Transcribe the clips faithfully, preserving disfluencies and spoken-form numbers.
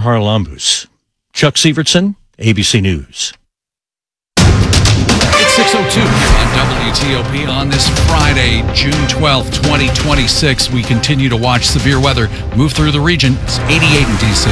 Haralambous. Chuck Sievertson, A B C News. It's six oh two on W T O P on this Friday, June twelfth, twenty twenty-six. We continue to watch severe weather move through the region. It's eighty-eight in D C.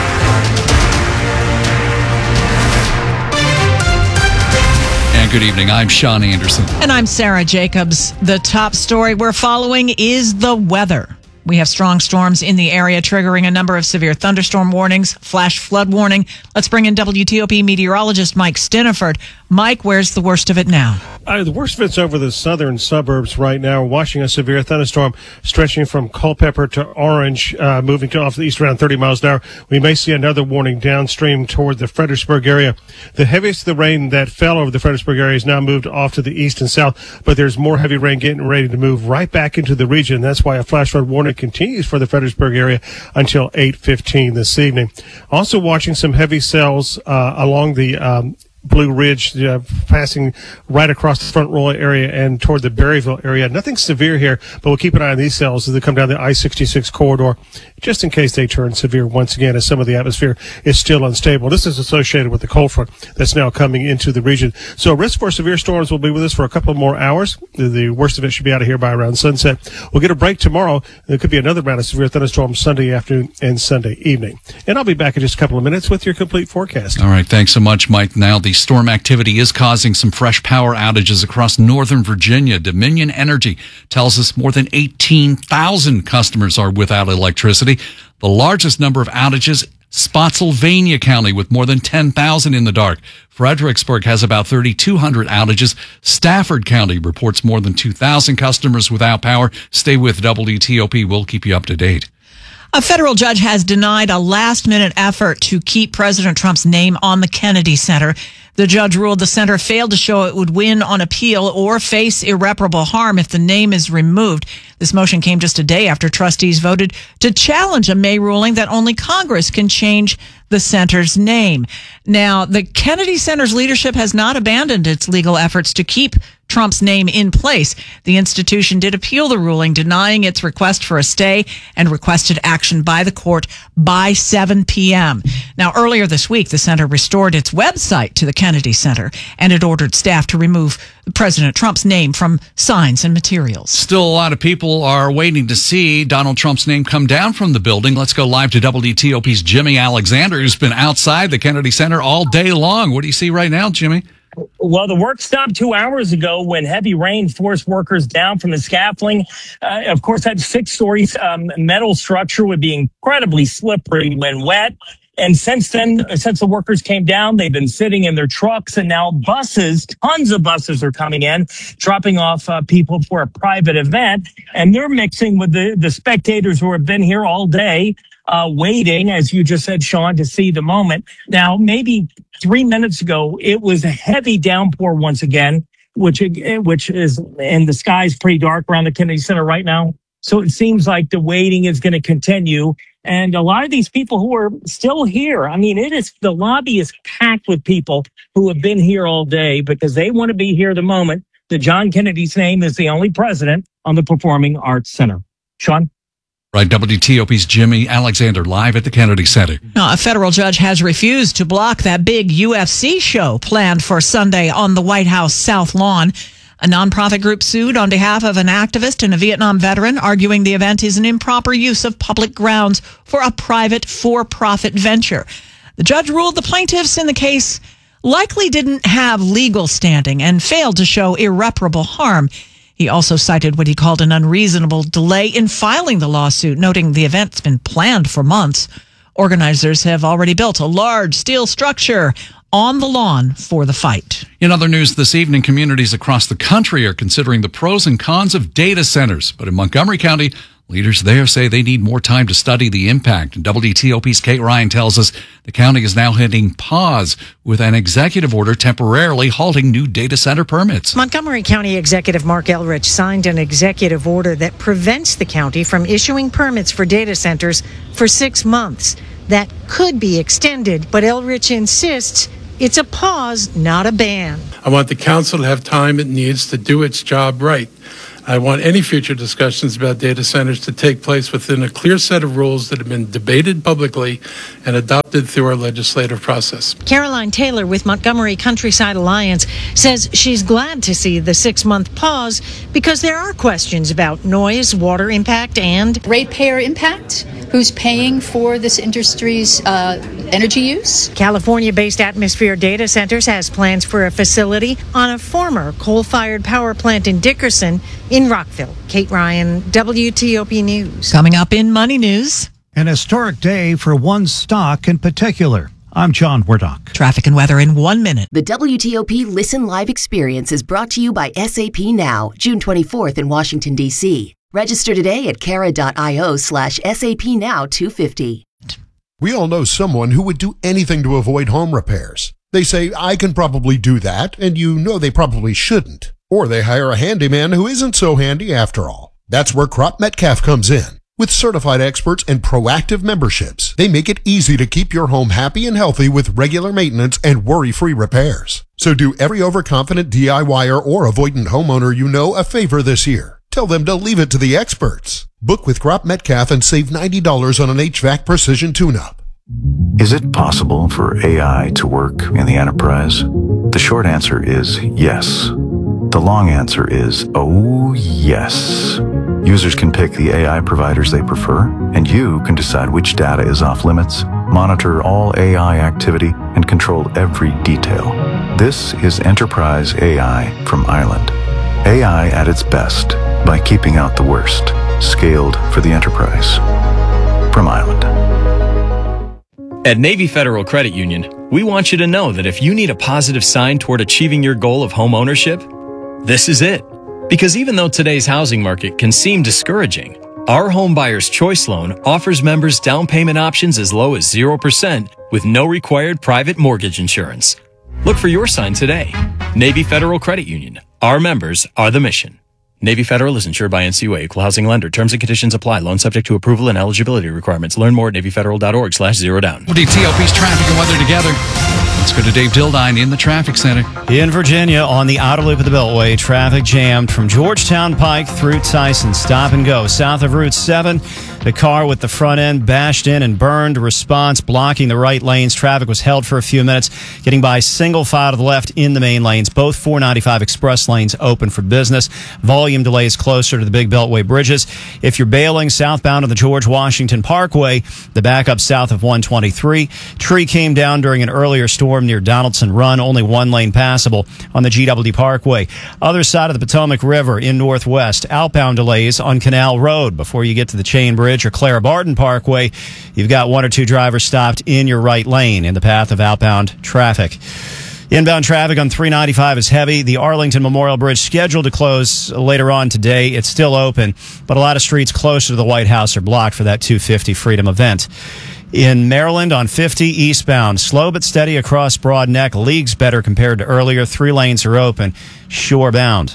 And good evening. I'm Sean Anderson. And I'm Sarah Jacobs. The top story we're following is the weather. We have strong storms in the area, triggering a number of severe thunderstorm warnings, flash flood warning. Let's bring in W T O P meteorologist Mike Stiniford. Mike, where's the worst of it now? Uh, the worst of it's over the southern suburbs right now. We're watching a severe thunderstorm stretching from Culpeper to Orange, uh, moving to off the east around thirty miles an hour. We may see another warning downstream toward the Fredericksburg area. The heaviest of the rain that fell over the Fredericksburg area has now moved off to the east and south, but there's more heavy rain getting ready to move right back into the region. That's why a flash flood warning continues for the Fredericksburg area until eight fifteen this evening. Also watching some heavy cells uh, along the um, Blue Ridge, uh, passing right across the Front Royal area and toward the Berryville area. Nothing severe here, but we'll keep an eye on these cells as they come down the I sixty-six corridor, just in case they turn severe once again, as some of the atmosphere is still unstable. This is associated with the cold front that's now coming into the region. So risk for severe storms will be with us for a couple more hours. The worst of it should be out of here by around sunset. We'll get a break tomorrow. There could be another round of severe thunderstorms Sunday afternoon and Sunday evening. And I'll be back in just a couple of minutes with your complete forecast. All right. Thanks so much, Mike. Now, the storm activity is causing some fresh power outages across northern Virginia. Dominion Energy tells us more than eighteen thousand customers are without electricity. The largest number of outages, Spotsylvania County, with more than ten thousand in the dark. Fredericksburg has about thirty-two hundred outages. Stafford County reports more than two thousand customers without power. Stay with W T O P. We'll keep you up to date. A federal judge has denied a last-minute effort to keep President Trump's name on the Kennedy Center. The judge ruled the center failed to show it would win on appeal or face irreparable harm if the name is removed. This motion came just a day after trustees voted to challenge a May ruling that only Congress can change the center's name. Now, the Kennedy Center's leadership has not abandoned its legal efforts to keep Trump's name in place. The institution did appeal the ruling, denying its request for a stay and requested action by the court by seven p.m. Now, earlier this week, the center restored its website to the Kennedy Center, and it ordered staff to remove President Trump's name from signs and materials. Still, a lot of people are waiting to see Donald Trump's name come down from the building. Let's go live to W T O P's Jimmy Alexander, who's been outside the Kennedy Center all day long. What do you see right now, Jimmy? Well, the work stopped two hours ago when heavy rain forced workers down from the scaffolding. Uh, of course, that six-story um, metal structure would be incredibly slippery when wet. And since then, since the workers came down, they've been sitting in their trucks, and now buses, tons of buses are coming in, dropping off uh, people for a private event. And they're mixing with the, the spectators who have been here all day, uh, waiting, as you just said, Sean, to see the moment. Now, maybe three minutes ago, it was a heavy downpour once again, which, which is, and the sky's pretty dark around the Kennedy Center right now. So it seems like the waiting is going to continue. And a lot of these people who are still here, I mean, it is, the lobby is packed with people who have been here all day because they want to be here the moment that John Kennedy's name is the only president on the Performing Arts Center. Sean? Right, W T O P's Jimmy Alexander live at the Kennedy Center. Now, a federal judge has refused to block that big U F C show planned for Sunday on the White House South Lawn. A nonprofit group sued on behalf of an activist and a Vietnam veteran, arguing the event is an improper use of public grounds for a private for-profit venture. The judge ruled the plaintiffs in the case likely didn't have legal standing and failed to show irreparable harm. He also cited what he called an unreasonable delay in filing the lawsuit, noting the event's been planned for months. Organizers have already built a large steel structure on the lawn for the fight. In other news this evening, communities across the country are considering the pros and cons of data centers. But in Montgomery County, leaders there say they need more time to study the impact. And W T O P's Kate Ryan tells us the county is now hitting pause with an executive order temporarily halting new data center permits. Montgomery County Executive Mark Elrich signed an executive order that prevents the county from issuing permits for data centers for six months. That could be extended, but Elrich insists it's a pause, not a ban. I want the council to have time it needs to do its job right. I want any future discussions about data centers to take place within a clear set of rules that have been debated publicly and adopted adopted through our legislative process. Caroline Taylor with Montgomery Countryside Alliance says she's glad to see the six-month pause because there are questions about noise, water impact, and ratepayer impact. Who's paying for this industry's uh, energy use? California-based Atmosphere Data Centers has plans for a facility on a former coal-fired power plant in Dickerson in Rockville. Kate Ryan, W T O P News. Coming up in Money News. An historic day for one stock in particular. I'm John Wardock. Traffic and weather in one minute. The W T O P Listen Live experience is brought to you by S A P Now, June twenty-fourth in Washington, D C Register today at cara.io slash SAP Now 250. We all know someone who would do anything to avoid home repairs. They say, I can probably do that, and you know they probably shouldn't. Or they hire a handyman who isn't so handy after all. That's where Crop Metcalf comes in. With certified experts and proactive memberships, they make it easy to keep your home happy and healthy with regular maintenance and worry-free repairs. So do every overconfident DIYer or avoidant homeowner you know a favor this year. Tell them to leave it to the experts. Book with Crop Metcalf and save ninety dollars on an H V A C Precision Tune-Up. Is it possible for A I to work in the enterprise? The short answer is yes. The long answer is, oh yes. Users can pick the A I providers they prefer, and you can decide which data is off limits, monitor all A I activity, and control every detail. This is Enterprise A I from Ireland. A I at its best by keeping out the worst. Scaled for the enterprise. From Ireland. At Navy Federal Credit Union, we want you to know that if you need a positive sign toward achieving your goal of home ownership, this is it. Because even though today's housing market can seem discouraging, our Home Buyer's Choice Loan offers members down payment options as low as zero percent with no required private mortgage insurance. Look for your sign today. Navy Federal Credit Union. Our members are the mission. Navy Federal is insured by N C U A, equal housing lender. Terms and conditions apply. Loan subject to approval and eligibility requirements. Learn more at navyfederal.org slash zero down. W T O P's traffic and weather together. Let's go to Dave Dildine in the traffic center. In Virginia, on the outer loop of the Beltway, traffic jammed from Georgetown Pike through Tyson. Stop and go. South of Route seven, the car with the front end bashed in and burned. Response blocking the right lanes. Traffic was held for a few minutes, getting by single file to the left in the main lanes. Both four ninety-five express lanes open for business. Volume delays closer to the big Beltway bridges. If you're bailing southbound on the George Washington Parkway, the backup south of one twenty-three. Tree came down during an earlier storm near Donaldson Run. Only one lane passable on the G W Parkway. Other side of the Potomac River in northwest. Outbound delays on Canal Road before you get to the Chain Bridge or Clara Barton Parkway. You've got one or two drivers stopped in your right lane in the path of outbound traffic. Inbound traffic on three ninety-five is heavy. The Arlington Memorial Bridge scheduled to close later on today. It's still open, but a lot of streets closer to the White House are blocked for that two fifty Freedom event. In Maryland on fifty eastbound, slow but steady across Broad Neck. Leagues better compared to earlier. Three lanes are open. Shorebound.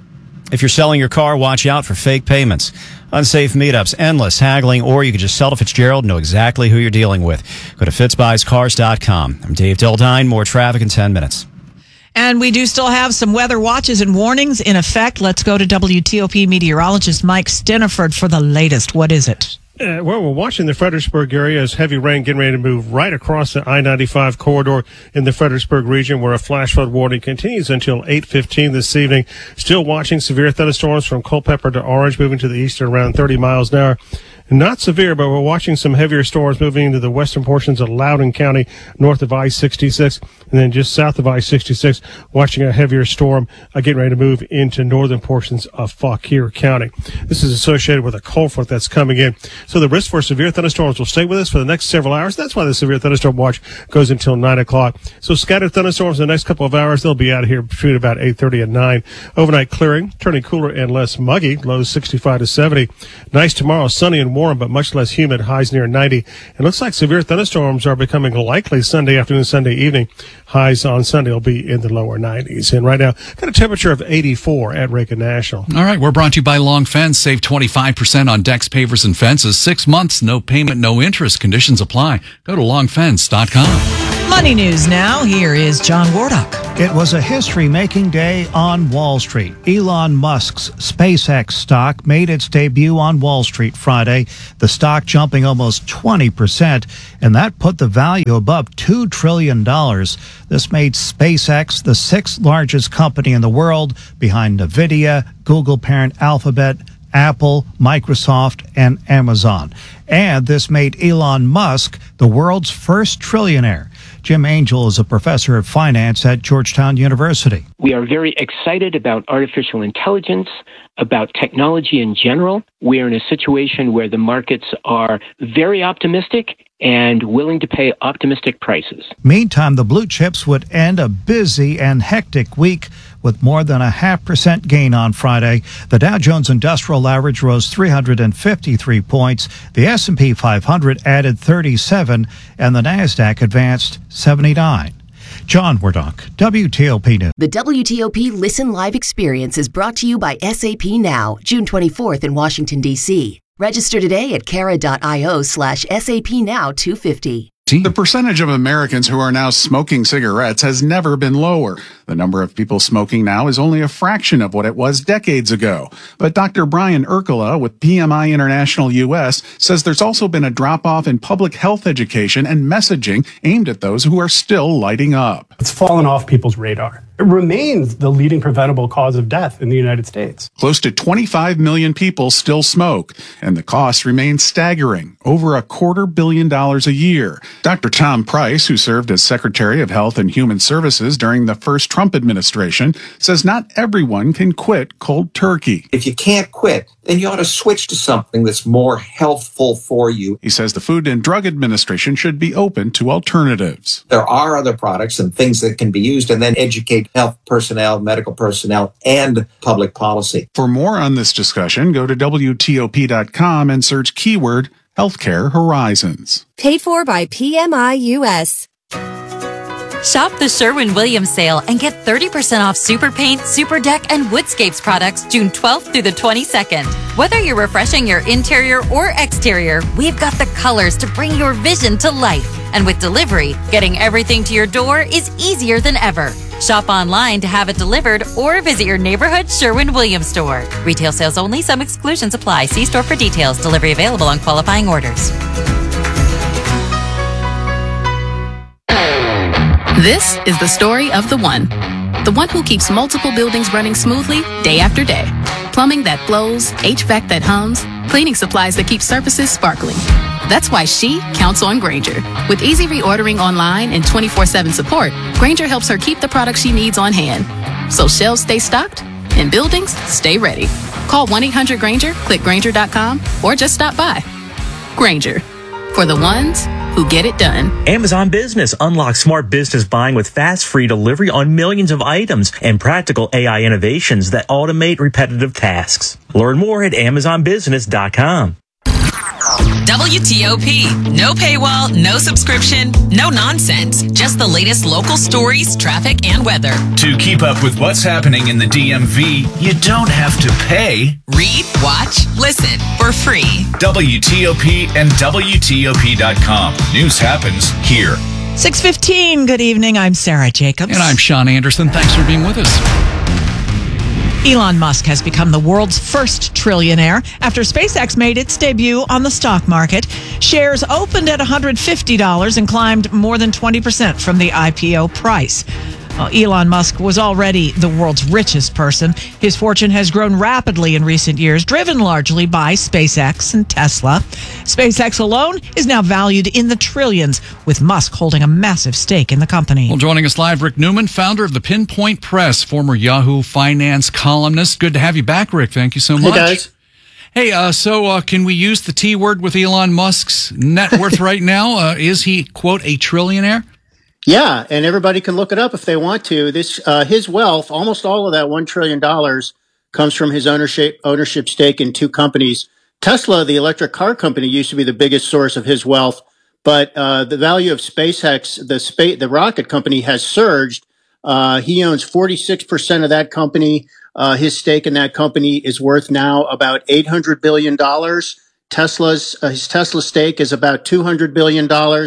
If you're selling your car, watch out for fake payments. Unsafe meetups, endless haggling, or you could just sell to Fitzgerald and know exactly who you're dealing with. Go to fitz buys cars dot com. I'm Dave Dildine. More traffic in ten minutes. And we do still have some weather watches and warnings in effect. Let's go to W T O P meteorologist Mike Stiniford for the latest. What is it? Uh, well, we're watching the Fredericksburg area as heavy rain getting ready to move right across the I ninety-five corridor in the Fredericksburg region, where a flash flood warning continues until eight fifteen this evening. Still watching severe thunderstorms from Culpeper to Orange, moving to the east at around thirty miles an hour. Not severe, but we're watching some heavier storms moving into the western portions of Loudoun County, north of I sixty-six, and then just south of I sixty-six, watching a heavier storm uh, getting ready to move into northern portions of Fauquier County. This is associated with a cold front that's coming in. So the risk for severe thunderstorms will stay with us for the next several hours. That's why the severe thunderstorm watch goes until nine o'clock. So scattered thunderstorms in the next couple of hours. They'll be out of here between about eight thirty and nine. Overnight clearing, turning cooler and less muggy. Lows sixty-five to seventy. Nice tomorrow, sunny and warm, but much less humid. Highs near ninety. It looks like severe thunderstorms are becoming likely Sunday afternoon, Sunday evening. Highs on Sunday will be in the lower nineties. And right now, got a temperature of eighty-four at Reagan National. All right, we're brought to you by Long Fence. Save twenty-five percent on decks, pavers, and fences. Six months, no payment, no interest. Conditions apply. Go to long fence dot com. Money news now. Here is John Wardock. It was a history-making day on Wall Street. Elon Musk's SpaceX stock made its debut on Wall Street Friday, the stock jumping almost twenty percent, and that put the value above two trillion dollars. This made SpaceX the sixth largest company in the world, behind NVIDIA, Google parent Alphabet, Apple, Microsoft, and Amazon. And this made Elon Musk the world's first trillionaire. Jim Angel is a professor of finance at Georgetown University. We are very excited about artificial intelligence, about technology in general. We are in a situation where the markets are very optimistic and willing to pay optimistic prices. Meantime, the blue chips would end a busy and hectic week with more than a half percent gain on Friday. The Dow Jones Industrial Average rose three hundred fifty-three points. The S and P five hundred added thirty-seven, and the Nasdaq advanced seventy-nine. John Wardock, W T O P News. The W T O P Listen Live experience is brought to you by S A P Now, June twenty-fourth in Washington, D C. Register today at cara.io slash SAP Now 250. The percentage of Americans who are now smoking cigarettes has never been lower. The number of people smoking now is only a fraction of what it was decades ago. But Doctor Brian Ercola with P M I International U S says there's also been a drop-off in public health education and messaging aimed at those who are still lighting up. It's fallen off people's radar. It remains the leading preventable cause of death in the United States. Close to twenty-five million people still smoke, and the cost remains staggering, over a quarter billion dollars a year. Doctor Tom Price, who served as Secretary of Health and Human Services during the first Trump administration, says not everyone can quit cold turkey. If you can't quit, then you ought to switch to something that's more healthful for you. He says the Food and Drug Administration should be open to alternatives. There are other products and things that can be used, and then educate health personnel, medical personnel, and public policy. For more on this discussion, go to W T O P dot com and search keyword Healthcare Horizons. Paid for by P M I U S. Shop the Sherwin-Williams sale and get thirty percent off Super Paint, Super Deck, and Woodscapes products June twelfth through the twenty-second. Whether you're refreshing your interior or exterior, we've got the colors to bring your vision to life. And with delivery, getting everything to your door is easier than ever. Shop online to have it delivered or visit your neighborhood Sherwin-Williams store. Retail sales only. Some exclusions apply. See store for details. Delivery available on qualifying orders. This is the story of the one. The one who keeps multiple buildings running smoothly day after day. Plumbing that flows, H V A C that hums, cleaning supplies that keep surfaces sparkling. That's why she counts on Grainger. With easy reordering online and twenty-four seven support, Grainger helps her keep the products she needs on hand. So shelves stay stocked and buildings stay ready. Call one eight hundred Grainger, click Grainger dot com, or just stop by. Grainger, for the ones who get it done. Amazon Business unlocks smart business buying with fast, free delivery on millions of items and practical A I innovations that automate repetitive tasks. Learn more at amazon business dot com. W T O P. No paywall, no subscription, no nonsense. Just the latest local stories, traffic, and weather. To keep up with what's happening in the D M V, you don't have to pay. Read, watch, listen for free. W T O P and W T O P dot com. News happens here. six fifteen, good evening. I'm Sarah Jacobs. And I'm Sean Anderson. Thanks for being with us. Elon Musk has become the world's first trillionaire after SpaceX made its debut on the stock market. Shares opened at one hundred fifty dollars and climbed more than twenty percent from the I P O price. Well, Elon Musk was already the world's richest person. His fortune has grown rapidly in recent years, driven largely by SpaceX and Tesla. SpaceX alone is now valued in the trillions, with Musk holding a massive stake in the company. Well, joining us live, Rick Newman, founder of the Pinpoint Press, former Yahoo Finance columnist. Good to have you back, Rick. Thank you so much. Hey, guys. Hey, uh, so uh, can we use the T word with Elon Musk's net worth right now? Uh, is he, quote, a trillionaire? Yeah, and everybody can look it up if they want to. This uh, his wealth, almost all of that one trillion dollars, comes from his ownership ownership stake in two companies. Tesla, the electric car company, used to be the biggest source of his wealth, but uh, the value of SpaceX, the space, the rocket company, has surged. Uh, he owns forty-six percent of that company. Uh, his stake in that company is worth now about eight hundred billion dollars. Tesla's uh, his Tesla stake is about two hundred billion dollars.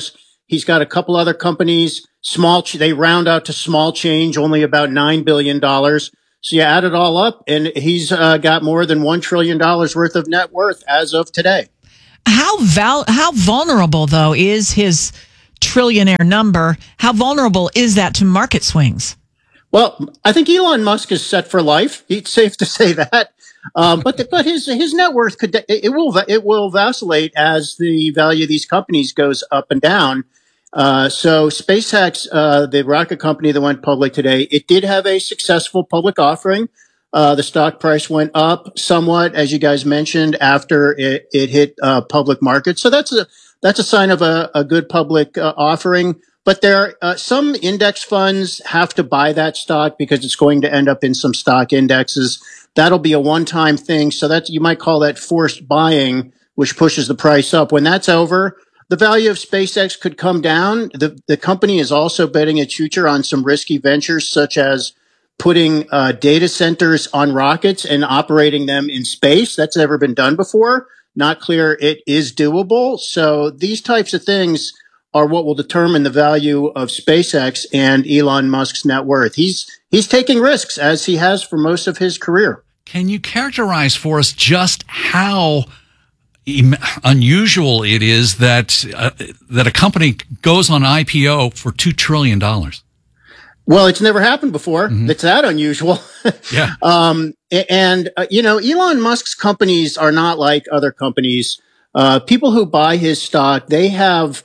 He's got a couple other companies, small, they round out to small change, only about nine billion dollars. So you add it all up, and he's uh, got more than one trillion dollars worth of net worth as of today. How val- how vulnerable, though, is his trillionaire number? How vulnerable is that to market swings? Well, I think Elon Musk is set for life. It's safe to say that. Um, but the, but his his net worth could it will it will vacillate as the value of these companies goes up and down. Uh, so SpaceX, uh, the rocket company that went public today, it did have a successful public offering. Uh, the stock price went up somewhat, as you guys mentioned, after it, it hit uh, public market. So that's a that's a sign of a, a good public uh, offering. But there, uh, some index funds have to buy that stock because it's going to end up in some stock indexes. That'll be a one-time thing. So that you might call that forced buying, which pushes the price up. When that's over, the value of SpaceX could come down. The, the company is also betting its future on some risky ventures, such as putting uh, data centers on rockets and operating them in space. That's never been done before. Not clear it is doable. So these types of things are what will determine the value of SpaceX and Elon Musk's net worth. He's he's taking risks, as he has for most of his career. Can you characterize for us just how unusual it is that uh, that a company goes on I P O for two trillion dollars? Well, it's never happened before. Mm-hmm. It's that unusual. Yeah. Um, and, uh, you know, Elon Musk's companies are not like other companies. Uh, people who buy his stock, they have,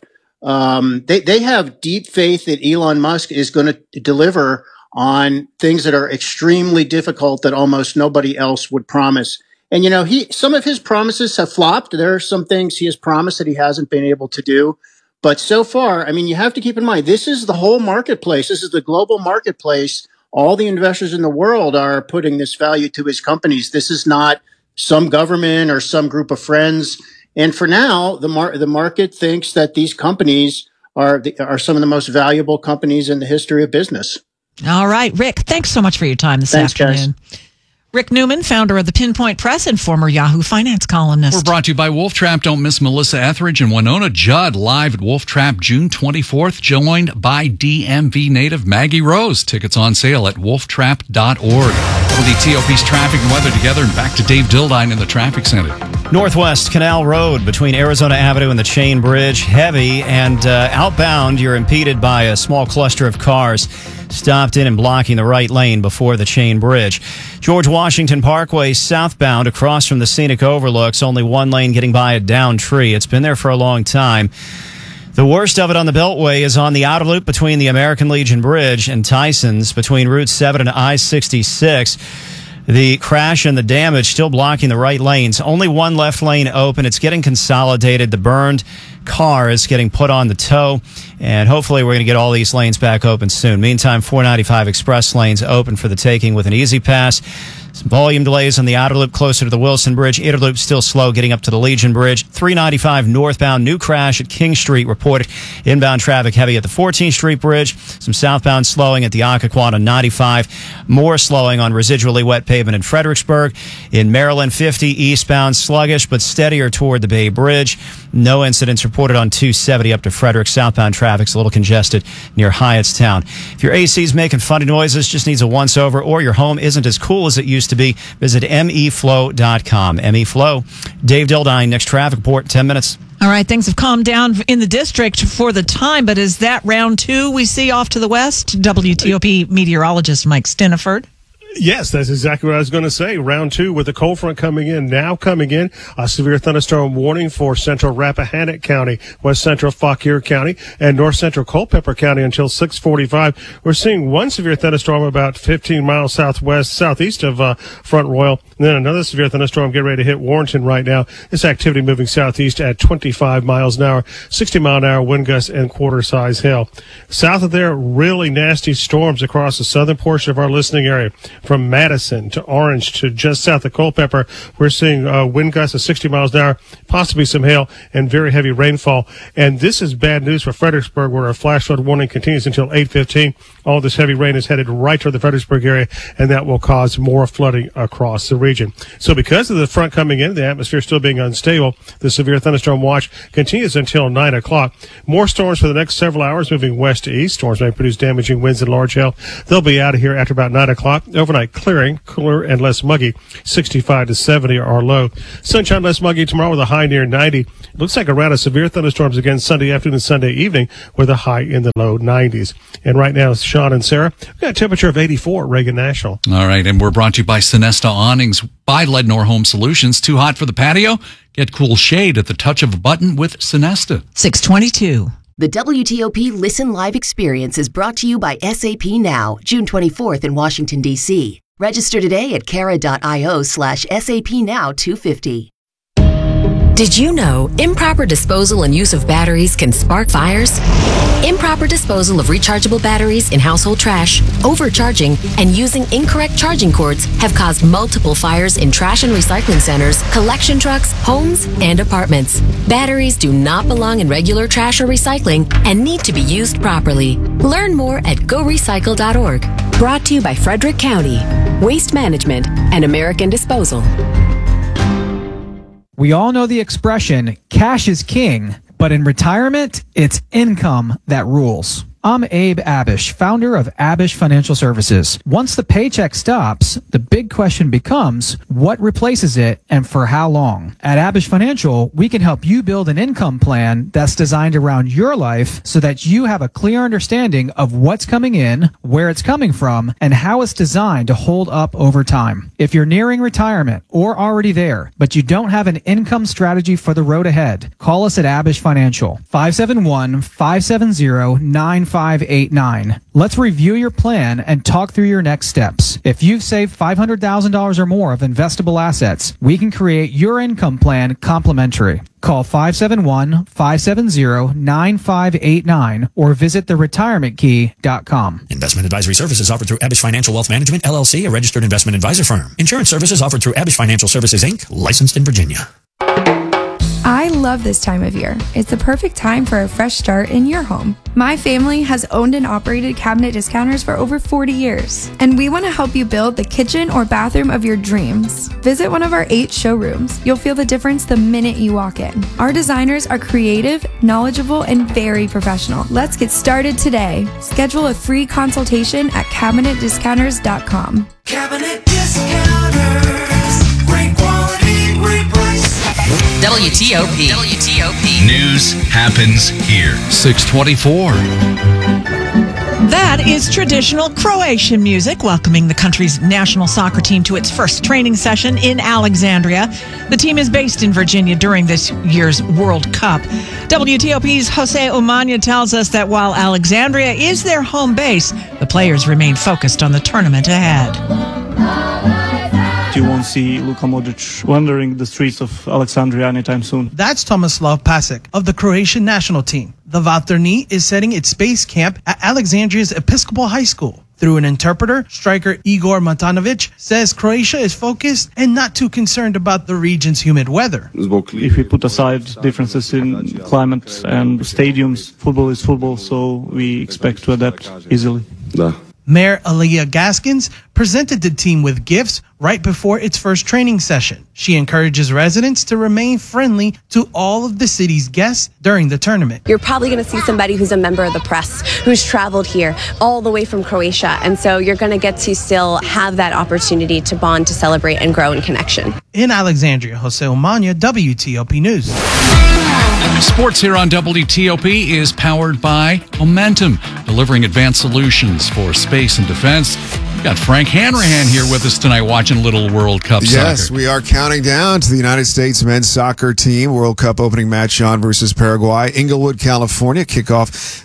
um, they, they have deep faith that Elon Musk is going to deliver on things that are extremely difficult that almost nobody else would promise. And, you know, he, some of his promises have flopped. There are some things he has promised that he hasn't been able to do. But so far, I mean, you have to keep in mind, this is the whole marketplace. This is the global marketplace. All the investors in the world are putting this value to his companies. This is not some government or some group of friends. And for now, the mar- the market thinks that these companies are the, are some of the most valuable companies in the history of business. All right, Rick, thanks so much for your time this Thanks, afternoon. Guys. Rick Newman, founder of the Pinpoint Press and former Yahoo Finance columnist. We're brought to you by Wolf Trap. Don't miss Melissa Etheridge and Winona Judd live at Wolf Trap June twenty-fourth, joined by D M V native Maggie Rose. Tickets on sale at wolf trap dot org. W T O P's traffic and weather together, and back to Dave Dildine in the traffic center. Northwest Canal Road between Arizona Avenue and the Chain Bridge, heavy, and uh, outbound you're impeded by a small cluster of cars stopped in and blocking the right lane before the Chain Bridge. George Washington Parkway southbound across from the scenic overlooks, only one lane getting by a downed tree. It's been there for a long time. The worst of it on the Beltway is on the outer loop between the American Legion Bridge and Tyson's between Route seven and I sixty-six. The crash and the damage still blocking the right lanes. Only one left lane open. It's getting consolidated. The burned car is getting put on the tow, and hopefully we're going to get all these lanes back open soon. Meantime, four ninety-five express lanes open for the taking with an easy pass. Some volume delays on the outer loop closer to the Wilson Bridge. Inner loop still slow getting up to the Legion Bridge. three ninety-five northbound, new crash at King Street reported. Inbound traffic heavy at the fourteenth Street Bridge. Some southbound slowing at the Occoquan on ninety-five. More slowing on residually wet pavement in Fredericksburg. In Maryland, fifty eastbound sluggish but steadier toward the Bay Bridge. No incidents reported on two seventy up to Frederick. Southbound traffic's a little congested near Hyattstown. If your A C's making funny noises, just needs a once-over, or your home isn't as cool as it used to be, visit M E flow dot com. M E Flow. Dave Dildine, next traffic report, ten minutes. All right, things have calmed down in the district for the time, but is that round two we see off to the west? W T O P meteorologist Mike Stiniford. Yes, that's exactly what I was going to say. Round two with the cold front coming in, now coming in. A severe thunderstorm warning for central Rappahannock County, west central Fauquier County, and north central Culpeper County until six forty-five. We're seeing one severe thunderstorm about fifteen miles southwest, southeast of uh, Front Royal. And then another severe thunderstorm getting ready to hit Warrenton right now. This activity moving southeast at twenty-five miles an hour, sixty mile an hour wind gusts and quarter size hail. South of there, really nasty storms across the southern portion of our listening area. from Madison to Orange to just south of Culpeper. We're seeing uh, wind gusts of sixty miles an hour, possibly some hail and very heavy rainfall. And this is bad news for Fredericksburg, where a flash flood warning continues until eight fifteen. All this heavy rain is headed right toward the Fredericksburg area, and that will cause more flooding across the region. So because of the front coming in, the atmosphere still being unstable, the severe thunderstorm watch continues until nine o'clock. More storms for the next several hours moving west to east. Storms may produce damaging winds and large hail. They'll be out of here after about nine o'clock. Overnight clearing, cooler and less muggy. sixty-five to seventy are low. Sunshine, less muggy tomorrow with a high near ninety. Looks like a round of severe thunderstorms again Sunday afternoon and Sunday evening with a high in the low nineties. And right now, Sean and Sarah, we've got a temperature of eighty-four at Reagan National. All right, and we're brought to you by Sonesta Awnings by Lednor Home Solutions. Too hot for the patio? Get cool shade at the touch of a button with Sonesta. six twenty-two. The W T O P Listen Live experience is brought to you by S A P Now, June twenty-fourth in Washington, D C. Register today at cara.io slash SAP Now 250. Did you know improper disposal and use of batteries can spark fires? Improper disposal of rechargeable batteries in household trash, overcharging, and using incorrect charging cords have caused multiple fires in trash and recycling centers, collection trucks, homes, and apartments. Batteries do not belong in regular trash or recycling and need to be used properly. Learn more at go recycle dot org. Brought to you by Frederick County, Waste Management, and American Disposal. We all know the expression, cash is king, but in retirement, it's income that rules. I'm Abe Abish, founder of Abish Financial Services. Once the paycheck stops, the big question becomes, what replaces it and for how long? At Abish Financial, we can help you build an income plan that's designed around your life so that you have a clear understanding of what's coming in, where it's coming from, and how it's designed to hold up over time. If you're nearing retirement or already there, but you don't have an income strategy for the road ahead, call us at Abish Financial, five seven one, five seven zero, nine five eight nine. Let's review your plan and talk through your next steps. If you've saved five hundred thousand dollars or more of investable assets, we can create your income plan complimentary. Call five seven one, five seven zero, nine five eight nine or visit the retirement key dot com. Investment advisory services offered through Abish Financial Wealth Management, L L C, a registered investment advisor firm. Insurance services offered through Abish Financial Services, Incorporated, licensed in Virginia. I love this time of year. It's the perfect time for a fresh start in your home. My family has owned and operated Cabinet Discounters for over forty years, and we want to help you build the kitchen or bathroom of your dreams. Visit one of our eight showrooms. You'll feel the difference the minute you walk in. Our designers are creative, knowledgeable, and very professional. Let's get started today. Schedule a free consultation at cabinet discounters dot com. Cabinet Discounters. Great quality, great price. W T O P. W T O P. News happens here. six twenty-four. That is traditional Croatian music, welcoming the country's national soccer team to its first training session in Alexandria. The team is based in Virginia during this year's World Cup. W T O P's Jose Umania tells us that while Alexandria is their home base, the players remain focused on the tournament ahead. You won't see Luka Modric wandering the streets of Alexandria anytime soon. That's Tomislav Pasic of the Croatian national team. The Vatrni is setting its base camp at Alexandria's Episcopal High School. Through an interpreter, striker Igor Matanovic says Croatia is focused and not too concerned about the region's humid weather. If we put aside differences in climate and stadiums, football is football, so we expect to adapt easily. Mayor Aaliyah Gaskins presented the team with gifts right before its first training session. She encourages residents to remain friendly to all of the city's guests during the tournament. You're probably going to see somebody who's a member of the press, who's traveled here all the way from Croatia. And so you're going to get to still have that opportunity to bond, to celebrate, and grow in connection. In Alexandria, Jose Umania, W T O P News. Sports here on W T O P is powered by Momentum, delivering advanced solutions for space and defense. We've got Frank Hanrahan here with us tonight watching a little World Cup soccer. Yes, we are counting down to the United States men's soccer team World Cup opening match on versus Paraguay. Inglewood, California, kickoff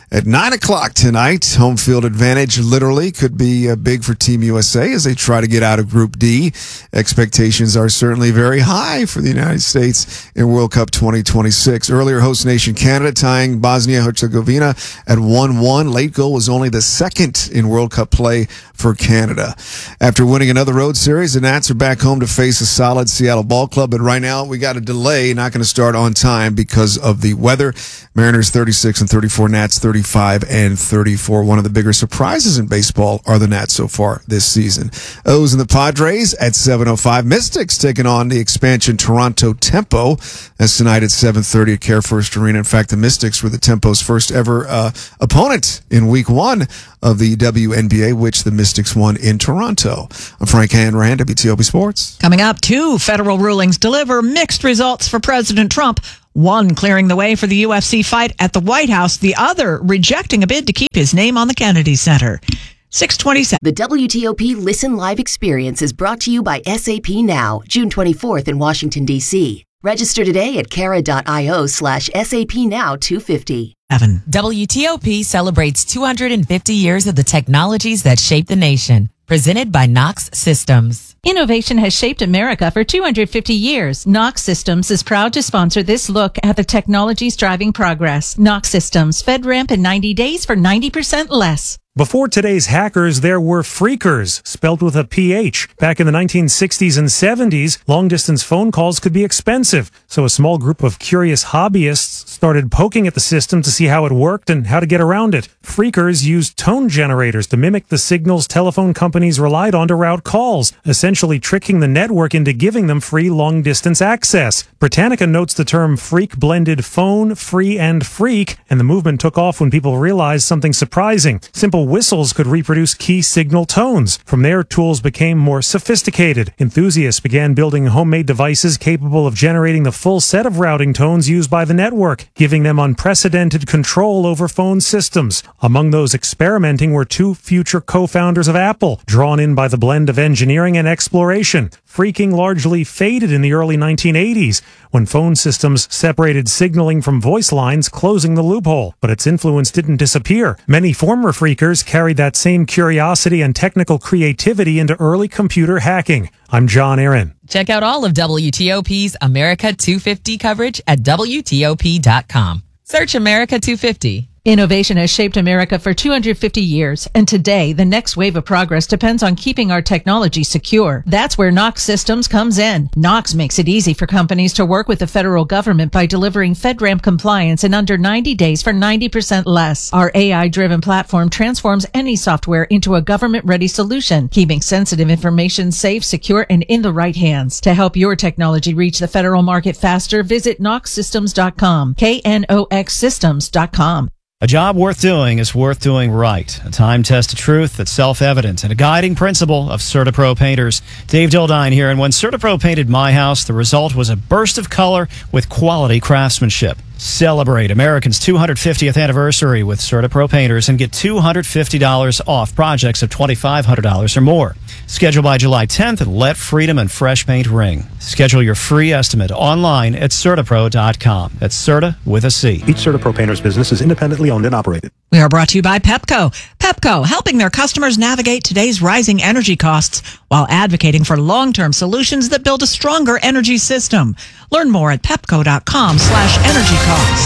at nine o'clock tonight. Home field advantage literally could be uh, big for Team U S A as they try to get out of Group D. Expectations are certainly very high for the United States in World Cup twenty twenty-six. Earlier, host nation Canada tying Bosnia-Herzegovina at one one. Late goal was only the second in World Cup play for Canada. After winning another road series, the Nats are back home to face a solid Seattle ball club, but right now we got a delay, not going to start on time because of the weather. Mariners thirty-six and thirty-four, Nats thirty-five and thirty-four. One of the bigger surprises in baseball are the Nats so far this season. O's and the Padres at seven oh five. Mystics taking on the expansion Toronto Tempo. That's tonight at seven thirty at Care First Arena. In fact, the Mystics were the Tempo's first ever uh, opponent in week one of the W N B A, which the Mystics won in Toronto. I'm Frank Hanrahan, W T O P Sports. Coming up, two federal rulings deliver mixed results for President Trump. One clearing the way for the U F C fight at the White House, the other rejecting a bid to keep his name on the Kennedy Center. six twenty-seven. The W T O P Listen Live experience is brought to you by S A P Now, June twenty-fourth in Washington, D C. Register today at cara.io slash SAP Now 250. Evan. W T O P celebrates two hundred fifty years of the technologies that shape the nation. Presented by Knox Systems. Innovation has shaped America for two hundred fifty years. Knox Systems is proud to sponsor this look at the technologies driving progress. Knox Systems, FedRAMP in ninety days for ninety percent less. Before today's hackers, there were phreakers, spelled with a P H. Back in the nineteen sixties and seventies, long-distance phone calls could be expensive, so a small group of curious hobbyists started poking at the system to see how it worked and how to get around it. Phreakers used tone generators to mimic the signals telephone companies relied on to route calls, essentially tricking the network into giving them free long-distance access. Britannica notes the term phreak blended phone, free, and freak, and the movement took off when people realized something surprising. Simple whistles could reproduce key signal tones. From there, tools became more sophisticated. Enthusiasts began building homemade devices capable of generating the full set of routing tones used by the network, giving them unprecedented control over phone systems. Among those experimenting were two future co-founders of Apple, drawn in by the blend of engineering and exploration. Phreaking largely faded in the early nineteen eighties, when phone systems separated signaling from voice lines, closing the loophole. But its influence didn't disappear. Many former phreakers carried that same curiosity and technical creativity into early computer hacking. I'm John Aaron. Check out all of W T O P's America two fifty coverage at W T O P dot com. Search America two fifty. Innovation has shaped America for two hundred fifty years, and today, the next wave of progress depends on keeping our technology secure. That's where Knox Systems comes in. Knox makes it easy for companies to work with the federal government by delivering FedRAMP compliance in under ninety days for ninety percent less. Our A I-driven platform transforms any software into a government-ready solution, keeping sensitive information safe, secure, and in the right hands. To help your technology reach the federal market faster, visit knox systems dot com, K N O X systems dot com. A job worth doing is worth doing right. A time-tested truth that's self-evident and a guiding principle of CertaPro painters. Dave Dildine here, and when CertaPro painted my house, the result was a burst of color with quality craftsmanship. Celebrate American's two hundred fiftieth anniversary with CertaPro painters and get two hundred fifty dollars off projects of twenty-five hundred dollars or more. Schedule by July tenth and let freedom and fresh paint ring. Schedule your free estimate online at CertaPro dot com. That's Certa with a C. Each CertaPro painter's business is independently owned and operated. We are brought to you by Pepco. Pepco, helping their customers navigate today's rising energy costs while advocating for long-term solutions that build a stronger energy system. Learn more at pepco dot com slash energy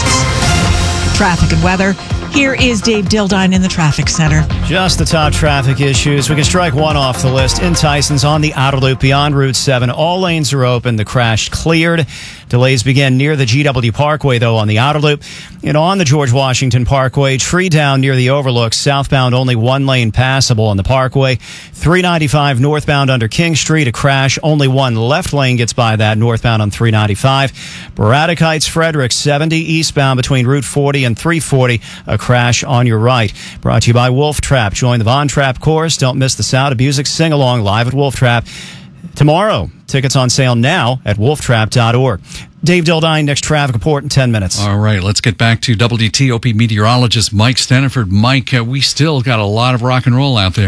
costs. Traffic and weather. Here is Dave Dildine in the traffic center. Just the top traffic issues. We can strike one off the list. In Tyson's on the outer loop beyond Route seven. All lanes are open. The crash cleared. Delays begin near the G W Parkway, though, on the outer loop. And on the George Washington Parkway, tree down near the overlook. Southbound, only one lane passable on the Parkway. three ninety-five northbound under King Street, a crash. Only one left lane gets by that, northbound on three ninety-five. Braddock Heights, Frederick, seventy eastbound between Route forty and three forty. A crash on your right. Brought to you by Wolf Trap. Join the Von Trapp Chorus. Don't miss the Sound of Music sing-along live at Wolf Trap tomorrow. Tickets on sale now at wolf trap dot org. Dave Dildine, next traffic report in ten minutes. All right, let's get back to W T O P meteorologist Mike Steniford. Mike, uh, we still got a lot of rock and roll out there.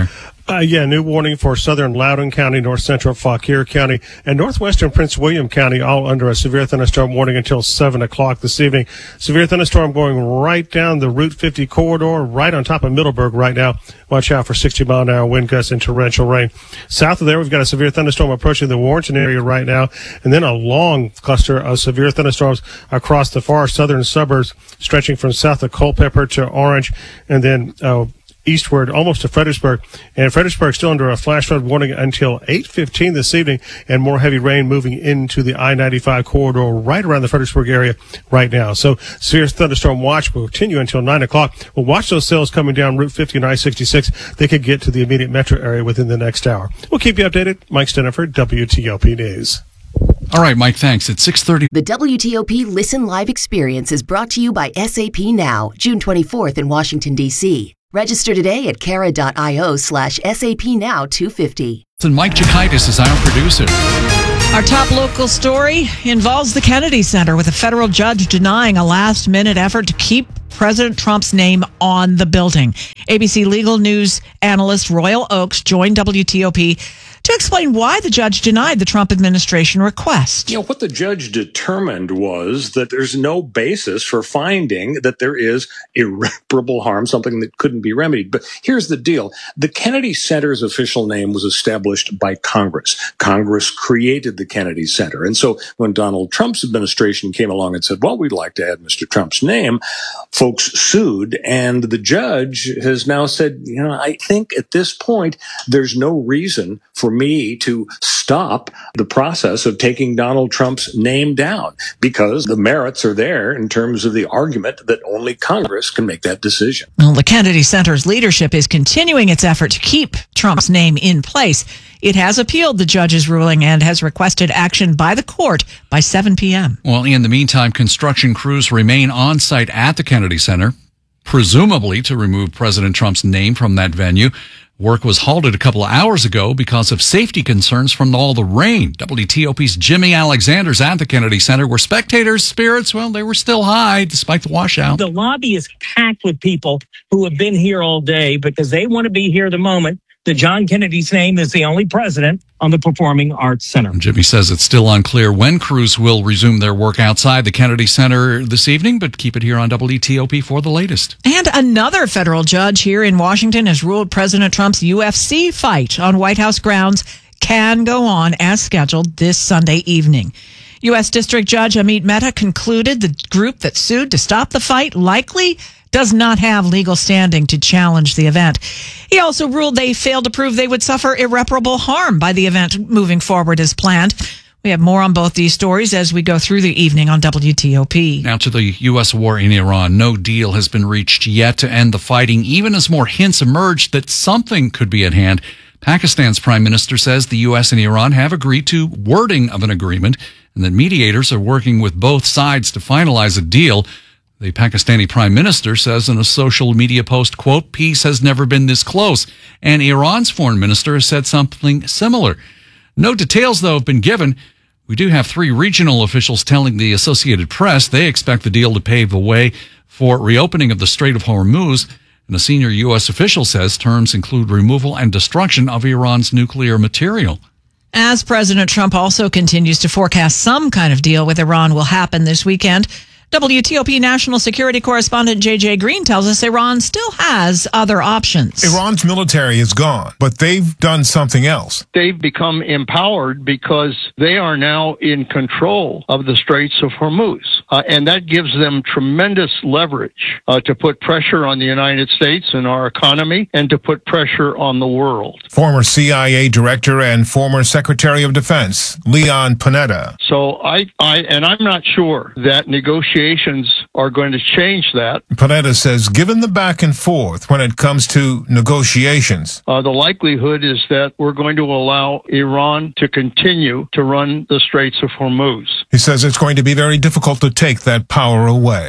Uh, yeah, new warning for southern Loudoun County, north central Fauquier County, and northwestern Prince William County, all under a severe thunderstorm warning until seven o'clock this evening. Severe thunderstorm going right down the Route fifty corridor, right on top of Middleburg right now. Watch out for sixty mile an hour wind gusts and torrential rain. South of there, we've got a severe thunderstorm approaching the Warrenton area right now, and then a long cluster of severe thunderstorms across the far southern suburbs, stretching from south of Culpeper to Orange, and then uh, eastward almost to Fredericksburg. And Fredericksburg still under a flash flood warning until eight fifteen this evening, and more heavy rain moving into the I ninety-five corridor right around the Fredericksburg area right now. So severe thunderstorm watch will continue until nine o'clock. We'll watch those cells coming down Route fifty and I sixty-six. They could get to the immediate metro area within the next hour. We'll keep you updated. Mike Steniford, W T O P News. All right, Mike, thanks. It's six thirty. The W T O P Listen Live experience is brought to you by S A P Now, June twenty-fourth in Washington, D C Register today at cara.io slash SAP Now two fifty. And Mike Jakaitis is our producer. Our top local story involves the Kennedy Center, with a federal judge denying a last-minute effort to keep President Trump's name on the building. A B C legal news analyst Royal Oakes joined W T O P to explain why the judge denied the Trump administration request. You know, what the judge determined was that there's no basis for finding that there is irreparable harm, something that couldn't be remedied. But here's the deal. The Kennedy Center's official name was established by Congress. Congress created the Kennedy Center. And so when Donald Trump's administration came along and said, well, we'd like to add Mister Trump's name, folks sued. And the judge has now said, you know, I think at this point, there's no reason for me to stop the process of taking Donald Trump's name down, because the merits are there in terms of the argument that only Congress can make that decision. Well, the Kennedy Center's leadership is continuing its effort to keep Trump's name in place. It has appealed the judge's ruling and has requested action by the court by seven p.m. Well, in the meantime, construction crews remain on site at the Kennedy Center, presumably to remove President Trump's name from that venue. Work was halted a couple of hours ago because of safety concerns from all the rain. W T O P's Jimmy Alexander's at the Kennedy Center, where spectators' spirits, well, they were still high despite the washout. The lobby is packed with people who have been here all day because they want to be here the moment that John Kennedy's name is the only president on the Performing Arts Center. And Jimmy says it's still unclear when crews will resume their work outside the Kennedy Center this evening, but keep it here on W T O P for the latest. And another federal judge here in Washington has ruled President Trump's U F C fight on White House grounds can go on as scheduled this Sunday evening. U S District Judge Amit Mehta concluded the group that sued to stop the fight likely does not have legal standing to challenge the event. He also ruled they failed to prove they would suffer irreparable harm by the event moving forward as planned. We have more on both these stories as we go through the evening on W T O P. Now to the U S war in Iran. No deal has been reached yet to end the fighting, even as more hints emerged that something could be at hand. Pakistan's prime minister says the U S and Iran have agreed to wording of an agreement, and that mediators are working with both sides to finalize a deal. The Pakistani prime minister says in a social media post, quote, peace has never been this close. And Iran's foreign minister has said something similar. No details, though, have been given. We do have three regional officials telling the Associated Press they expect the deal to pave the way for reopening of the Strait of Hormuz. And a senior U S official says terms include removal and destruction of Iran's nuclear material. As President Trump also continues to forecast some kind of deal with Iran will happen this weekend, W T O P national security correspondent J J Green tells us Iran still has other options. Iran's military is gone, but they've done something else. They've become empowered because they are now in control of the Straits of Hormuz. Uh, and that gives them tremendous leverage uh, to put pressure on the United States and our economy, and to put pressure on the world. Former C I A director and former Secretary of Defense, Leon Panetta. So I, I, and I'm not sure that negotiations are going to change that. Panetta says, given the back and forth when it comes to negotiations, uh, the likelihood is that we're going to allow Iran to continue to run the Straits of Hormuz. He says it's going to be very difficult to take that power away.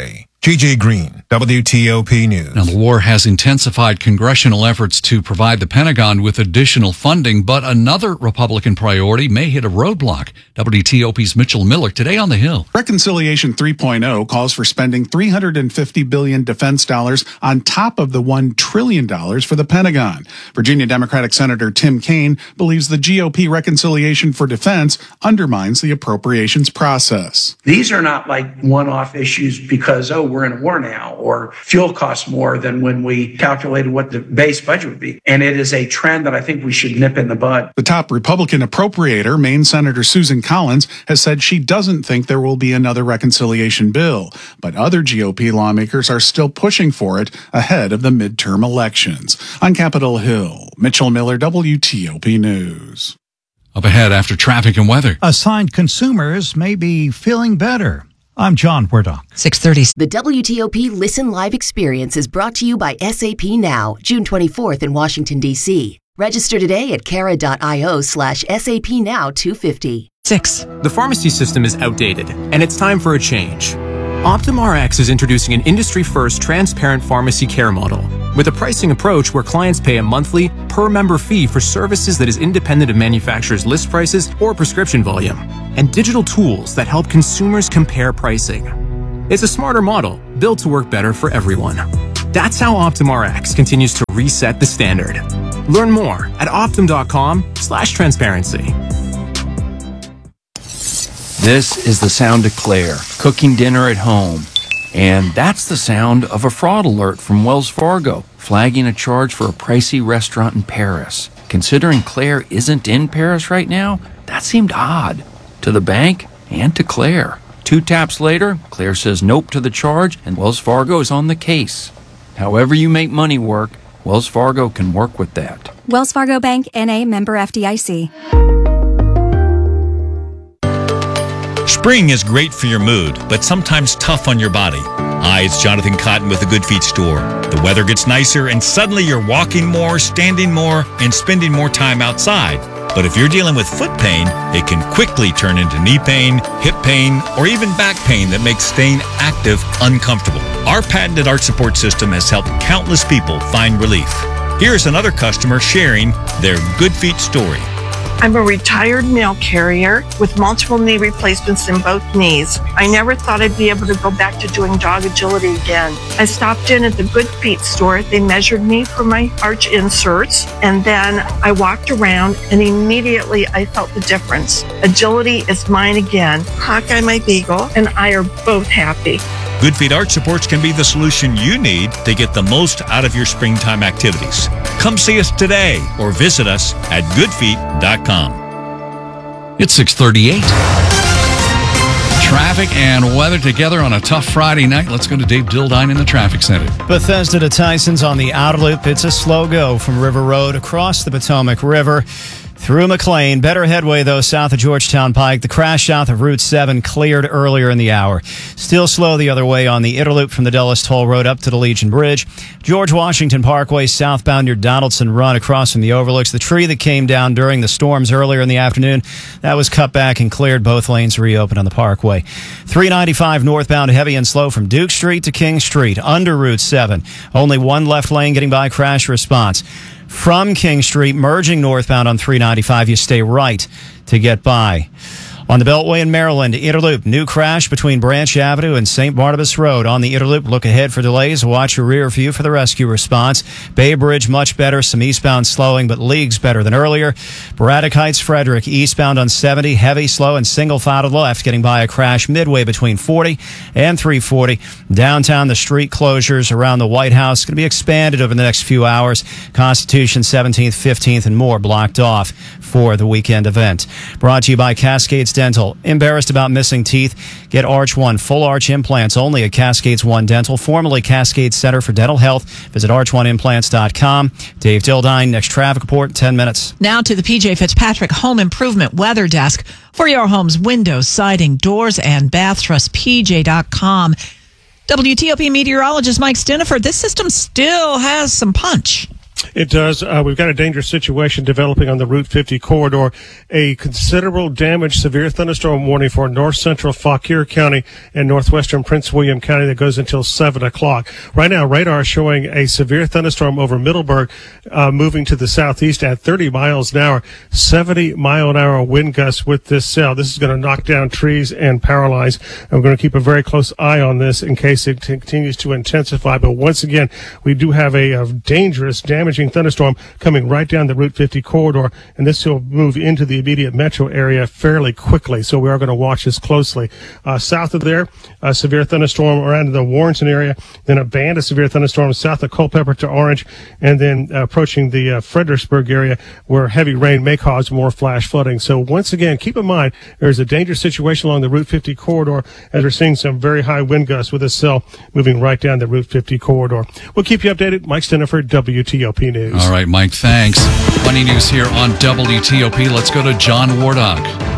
G J Green, W T O P News. Now, the war has intensified congressional efforts to provide the Pentagon with additional funding, but another Republican priority may hit a roadblock. W T O P's Mitchell Miller today on the Hill. Reconciliation three point oh calls for spending three hundred fifty billion dollars defense dollars on top of the one trillion dollars for the Pentagon. Virginia Democratic Senator Tim Kaine believes the G O P reconciliation for defense undermines the appropriations process. These are not like one-off issues because, oh, we're in a war now, or fuel costs more than when we calculated what the base budget would be. And it is a trend that I think we should nip in the bud. The top Republican appropriator, Maine Senator Susan Collins, has said she doesn't think there will be another reconciliation bill, but other G O P lawmakers are still pushing for it ahead of the midterm elections. On Capitol Hill, Mitchell Miller, W T O P News. Up ahead after traffic and weather. Assigned consumers may be feeling better. I'm John Wardock. six thirty. The W T O P Listen Live experience is brought to you by S A P Now, June twenty-fourth in Washington, D C. Register today at cara.io slash SAP Now 250. Six. The pharmacy system is outdated, and it's time for a change. OptumRx is introducing an industry-first transparent pharmacy care model with a pricing approach where clients pay a monthly, per-member fee for services that is independent of manufacturers' list prices or prescription volume, and digital tools that help consumers compare pricing. It's a smarter model, built to work better for everyone. That's how OptumRx continues to reset the standard. Learn more at optum.com slash transparency. This is the sound of Claire, cooking dinner at home. And that's the sound of a fraud alert from Wells Fargo, flagging a charge for a pricey restaurant in Paris. Considering Claire isn't in Paris right now, that seemed odd. To the bank and to Claire. Two taps later, Claire says nope to the charge, and Wells Fargo is on the case. However you make money work, Wells Fargo can work with that. Wells Fargo Bank, N A, member F D I C. Spring is great for your mood, but sometimes tough on your body. Hi, it's Jonathan Cotton with the Good Feet store. The weather gets nicer and suddenly you're walking more, standing more, and spending more time outside. But if you're dealing with foot pain, it can quickly turn into knee pain, hip pain, or even back pain that makes staying active uncomfortable. Our patented arch support system has helped countless people find relief. Here's another customer sharing their Good Feet story. I'm a retired mail carrier with multiple knee replacements in both knees. I never thought I'd be able to go back to doing dog agility again. I stopped in at the Good Feet store. They measured me for my arch inserts, and then I walked around, and immediately I felt the difference. Agility is mine again. Hawkeye, my beagle, and I are both happy. Good Feet Arch Supports can be the solution you need to get the most out of your springtime activities. Come see us today or visit us at good feet dot com. It's six thirty-eight. Traffic and weather together on a tough Friday night. Let's go to Dave Dildine in the traffic center. Bethesda to Tyson's on the outer loop. It's a slow go from River Road across the Potomac River through McLean. Better headway, though, south of Georgetown Pike. The crash south of Route seven cleared earlier in the hour. Still slow the other way on the Interloop from the Dulles Toll Road up to the Legion Bridge. George Washington Parkway southbound near Donaldson Run across from the overlooks. The tree that came down during the storms earlier in the afternoon, that was cut back and cleared. Both lanes reopened on the Parkway. three ninety-five northbound heavy and slow from Duke Street to King Street under Route seven. Only one left lane getting by crash response. From King Street, merging northbound on three ninety-five, you stay right to get by. On the Beltway in Maryland, Interloop, new crash between Branch Avenue and Saint Barnabas Road. On the Interloop, look ahead for delays. Watch your rear view for the rescue response. Bay Bridge, much better. Some eastbound slowing, but leagues better than earlier. Braddock Heights, Frederick, eastbound on seventy, heavy, slow, and single file to the left, getting by a crash midway between forty and three forty. Downtown, the street closures around the White House going to be expanded over the next few hours. Constitution, seventeenth, fifteenth, and more blocked off for the weekend event. Brought to you by Cascades Dental. Embarrassed about missing teeth? Get Arch One full arch implants only at Cascades One Dental, formerly Cascades Center for Dental Health. Visit arch one implants dot com. Dave Dildine, next traffic report, ten minutes. Now to the P J Fitzpatrick Home Improvement Weather Desk for your home's windows, siding, doors, and bath. Trust P J dot com. W T O P meteorologist Mike Stiniford, this system still has some punch. It does. Uh, we've got a dangerous situation developing on the Route fifty corridor. A considerable damage, severe thunderstorm warning for north central Fauquier County and northwestern Prince William County that goes until seven o'clock. Right now, radar is showing a severe thunderstorm over Middleburg, uh, moving to the southeast at thirty miles an hour, seventy mile an hour wind gusts with this cell. This is going to knock down trees and paralyze. And we're going to keep a very close eye on this in case it continues to intensify. But once again, we do have a, a dangerous, damaging thunderstorm coming right down the Route fifty corridor, and this will move into the immediate metro area fairly quickly. So we are going to watch this closely. Uh, south of there, a severe thunderstorm around the Warrenton area, then a band of severe thunderstorms south of Culpeper to Orange, and then uh, approaching the uh, Fredericksburg area where heavy rain may cause more flash flooding. So once again, keep in mind there's a dangerous situation along the Route fifty corridor as we're seeing some very high wind gusts with this cell moving right down the Route fifty corridor. We'll keep you updated. Mike Steniford, W T O P News. All right, Mike, thanks. Funny news here on W T O P. Let's go to John Wardock.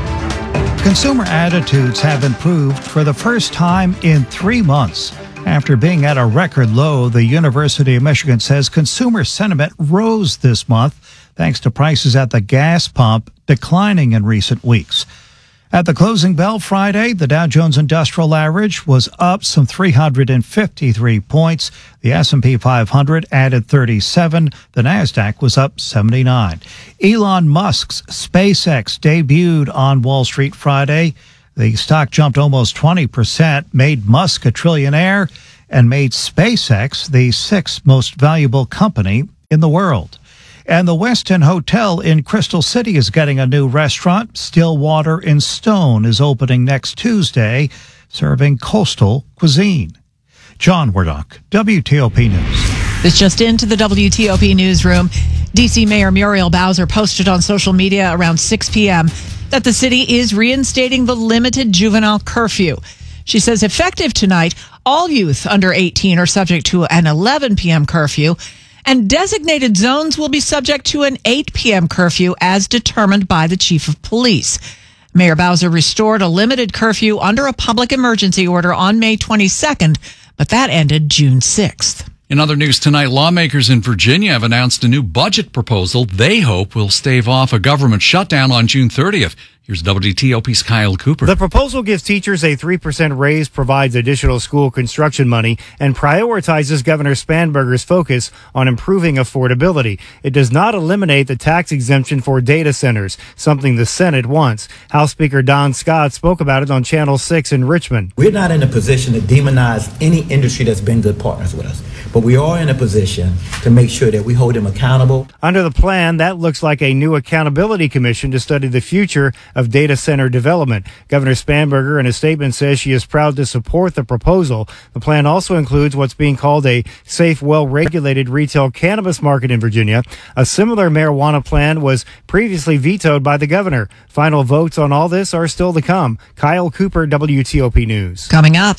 Consumer attitudes have improved for the first time in three months. After being at a record low, the University of Michigan says consumer sentiment rose this month thanks to prices at the gas pump declining in recent weeks. At the closing bell Friday, the Dow Jones Industrial Average was up some three hundred fifty-three points. The S and P five hundred added thirty-seven. The Nasdaq was up seventy-nine. Elon Musk's SpaceX debuted on Wall Street Friday. The stock jumped almost twenty percent, made Musk a trillionaire, and made SpaceX the sixth most valuable company in the world. And the Westin Hotel in Crystal City is getting a new restaurant. Stillwater in Stone is opening next Tuesday, serving coastal cuisine. John Wardock, W T O P News. This just into the W T O P newsroom. D C Mayor Muriel Bowser posted on social media around six p.m. that the city is reinstating the limited juvenile curfew. She says effective tonight, all youth under eighteen are subject to an eleven p.m. curfew, and designated zones will be subject to an eight p.m. curfew as determined by the chief of police. Mayor Bowser restored a limited curfew under a public emergency order on May twenty-second, but that ended June sixth. In other news tonight, lawmakers in Virginia have announced a new budget proposal they hope will stave off a government shutdown on June thirtieth. Here's W T O P's Kyle Cooper. The proposal gives teachers a three percent raise, provides additional school construction money, and prioritizes Governor Spanberger's focus on improving affordability. It does not eliminate the tax exemption for data centers, something the Senate wants. House Speaker Don Scott spoke about it on Channel six in Richmond. We're not in a position to demonize any industry that's been good partners with us, but we are in a position to make sure that we hold them accountable. Under the plan, that looks like a new accountability commission to study the future of data center development. Governor Spanberger in a statement says she is proud to support the proposal. The plan also includes what's being called a safe, well-regulated retail cannabis market in Virginia. A similar marijuana plan was previously vetoed by the governor. Final votes on all this are still to come. Kyle Cooper, W T O P News. Coming up.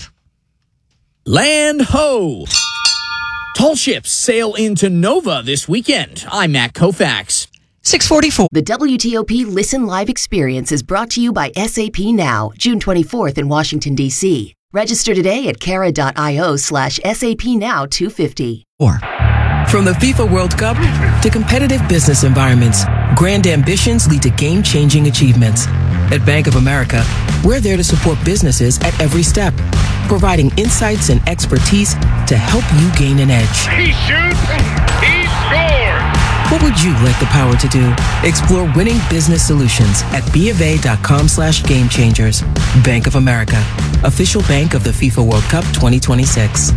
Land ho! Tall ships sail into Nova this weekend. I'm Matt Koufax. six forty-four. The W T O P Listen Live experience is brought to you by S A P Now, June twenty-fourth in Washington, D C. Register today at cara.io slash SAP Now 250. Or. From the FIFA World Cup to competitive business environments, grand ambitions lead to game-changing achievements. At Bank of America, we're there to support businesses at every step, providing insights and expertise to help you gain an edge. He shoots, he scores! What would you like the power to do? Explore winning business solutions at BofA.com slash game changers. Bank of America, official bank of the FIFA World Cup twenty twenty-six.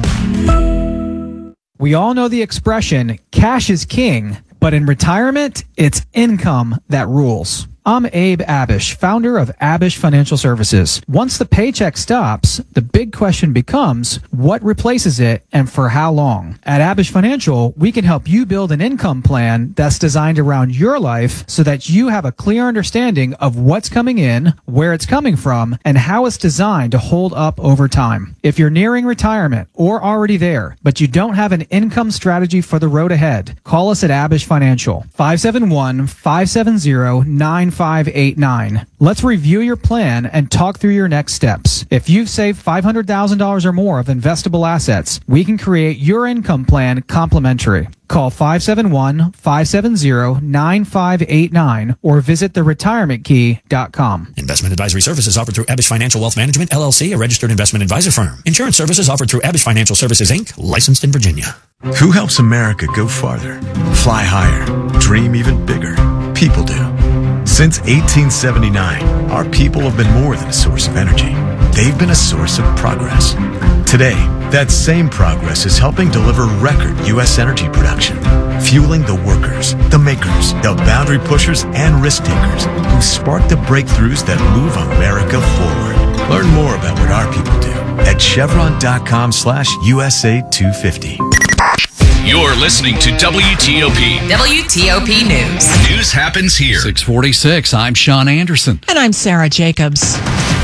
We all know the expression, cash is king, but in retirement, it's income that rules. I'm Abe Abish, founder of Abish Financial Services. Once the paycheck stops, the big question becomes, what replaces it and for how long? At Abish Financial, we can help you build an income plan that's designed around your life so that you have a clear understanding of what's coming in, where it's coming from, and how it's designed to hold up over time. If you're nearing retirement or already there, but you don't have an income strategy for the road ahead, call us at Abish Financial, five seven one, five seven zero, nine five eight nine. Let's review your plan and talk through your next steps. If you've saved five hundred thousand dollars or more of investable assets, we can create your income plan complimentary. Call five seven one, five seven zero, nine five eight nine or visit the retirement key dot com. Investment advisory services offered through Abish Financial Wealth Management, L L C, a registered investment advisor firm. Insurance services offered through Abish Financial Services, Incorporated, licensed in Virginia. Who helps America go farther, fly higher, dream even bigger? People do. Since eighteen seventy-nine, our people have been more than a source of energy. They've been a source of progress. Today, that same progress is helping deliver record U S energy production, fueling the workers, the makers, the boundary pushers, and risk takers who spark the breakthroughs that move America forward. Learn more about what our people do at chevron.com slash USA 250. You're listening to W T O P. W T O P News. News happens here. six forty-six, I'm Sean Anderson. And I'm Sarah Jacobs.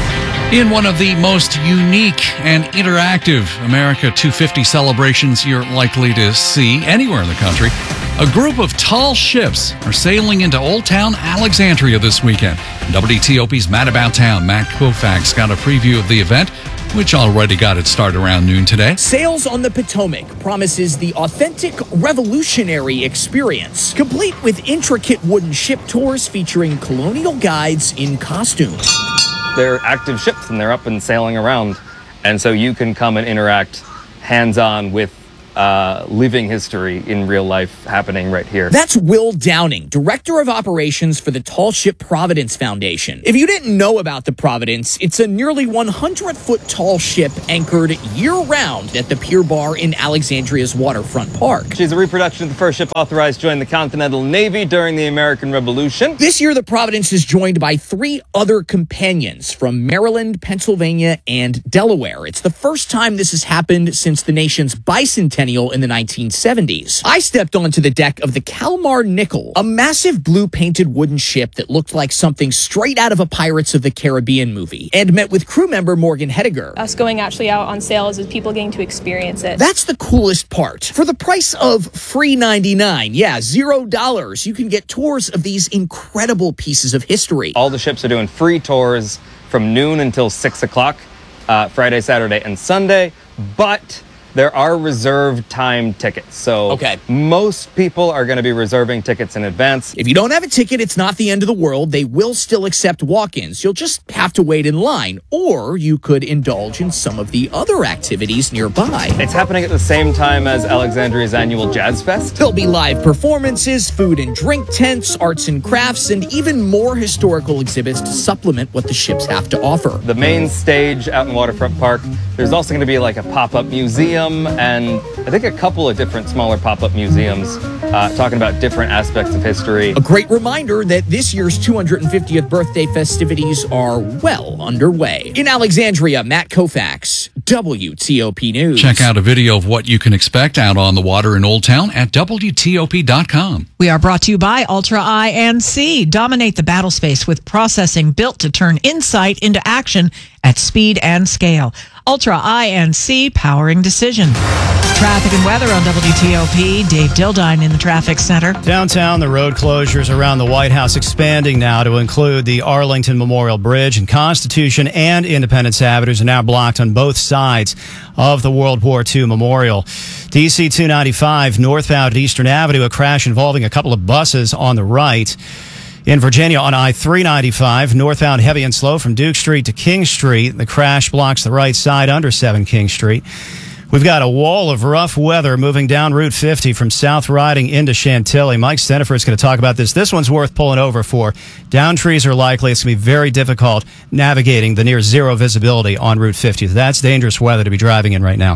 In one of the most unique and interactive America two fifty celebrations you're likely to see anywhere in the country, a group of tall ships are sailing into Old Town Alexandria this weekend. W T O P's Mad About Town, Matt Koufax, got a preview of the event, which already got its start around noon today. Sails on the Potomac promises the authentic revolutionary experience, complete with intricate wooden ship tours featuring colonial guides in costume. They're active ships and they're up and sailing around. And so you can come and interact hands-on with uh, living history in real life happening right here. That's Will Downing, Director of Operations for the Tall Ship Providence Foundation. If you didn't know about the Providence, it's a nearly one hundred foot tall ship anchored year-round at the Pier Bar in Alexandria's waterfront park. She's a reproduction of the first ship authorized to join the Continental Navy during the American Revolution. This year, the Providence is joined by three other companions from Maryland, Pennsylvania, and Delaware. It's the first time this has happened since the nation's bicentennial in the nineteen seventies. I stepped onto the deck of the Kalmar Nickel, a massive blue-painted wooden ship that looked like something straight out of a Pirates of the Caribbean movie, and met with crew member Morgan Hediger. Us going actually out on sales is people getting to experience it. That's the coolest part. For the price of free ninety-nine, yeah, zero dollars, you can get tours of these incredible pieces of history. All the ships are doing free tours from noon until six o'clock, uh, Friday, Saturday, and Sunday, but there are reserved time tickets. So okay. most people are going to be reserving tickets in advance. If you don't have a ticket, it's not the end of the world. They will still accept walk-ins. You'll just have to wait in line, or you could indulge in some of the other activities nearby. It's happening at the same time as Alexandria's annual Jazz Fest. There'll be live performances, food and drink tents, arts and crafts, and even more historical exhibits to supplement what the ships have to offer. The main stage out in Waterfront Park, there's also going to be like a pop-up museum and I think a couple of different smaller pop-up museums uh, talking about different aspects of history. A great reminder that this year's two hundred fiftieth birthday festivities are well underway. In Alexandria, Matt Koufax, W T O P News. Check out a video of what you can expect out on the water in Old Town at W T O P dot com. We are brought to you by Ultra I N C. Dominate the battle space with processing built to turn insight into action at speed and scale. Ultra I N C, powering decision. Traffic and weather on W T O P. Dave Dildine in the traffic center. Downtown, the road closures around the White House expanding now to include the Arlington Memorial Bridge, and Constitution and Independence Avenues are now blocked on both sides of the World War Two Memorial. D C two ninety-five northbound at Eastern Avenue, a crash involving a couple of buses on the right. In Virginia, on I three ninety-five, northbound heavy and slow from Duke Street to King Street. The crash blocks the right side under seven King Street. We've got a wall of rough weather moving down Route fifty from South Riding into Chantilly. Mike Stennifer is going to talk about this. This one's worth pulling over for. Down trees are likely. It's going to be very difficult navigating the near zero visibility on Route fifty. That's dangerous weather to be driving in right now.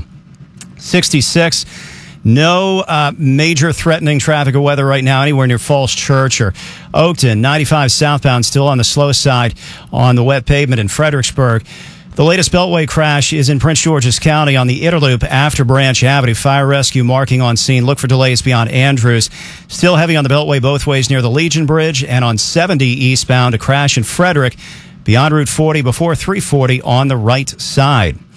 sixty-six. No uh, major threatening traffic or weather right now anywhere near Falls Church or Oakton. ninety-five southbound still on the slow side on the wet pavement in Fredericksburg. The latest Beltway crash is in Prince George's County on the Interloop after Branch Avenue. Fire rescue marking on scene. Look for delays beyond Andrews. Still heavy on the Beltway both ways near the Legion Bridge, and on seventy eastbound, a crash in Frederick beyond Route forty before three forty on the right side.